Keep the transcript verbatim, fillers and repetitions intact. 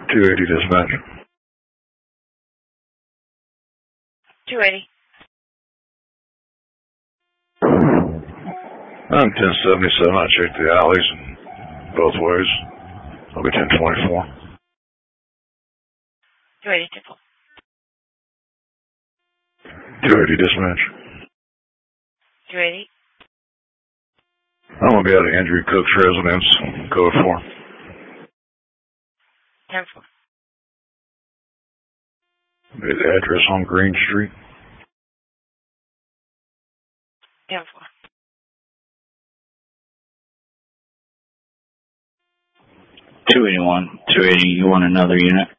two eighty dispatch. two eighty. I'm ten seventy-seven. I checked the alleys and both ways. I'll be ten twenty-four. two eighty, Tipple. two eighty dispatch. two eighty. I'm going to be out of Andrew Cook's residence, code four. ten four. The address on Green Street. ten four. two eighty-one. two eighty, you want another unit?